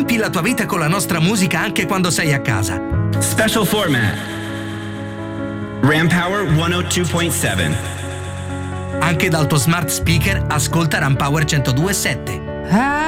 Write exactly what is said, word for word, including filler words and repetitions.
Riempi la tua vita con la nostra musica anche quando sei a casa. Special format. Ram Power centodue point seven. Anche dal tuo smart speaker ascolta Ram Power centodue virgola sette.